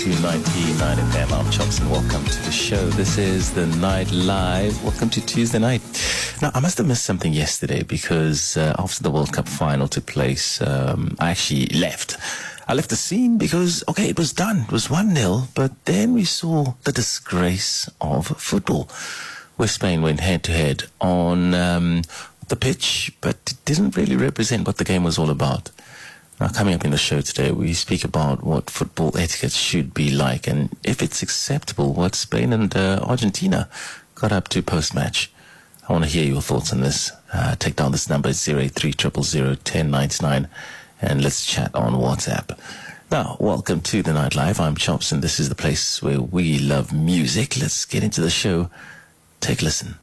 299 FM. I'm Chops and welcome to the show. This is the Night Live. Welcome to Tuesday night. Now, I must have missed something yesterday because after the World Cup final took place, I actually left. I left the scene because, okay, it was done. It was 1-0, but then we saw the disgrace of football, where Spain went head-to-head on the pitch, but it didn't really represent what the game was all about. Now, coming up in the show today, we speak about what football etiquette should be like and if it's acceptable what Spain and Argentina got up to post-match. I want to hear your thoughts on this. Take down this number, 083 and let's chat on WhatsApp. Now, welcome to the Night Live. I'm Chops, and this is the place where we love music. Let's get into the show. Take a listen.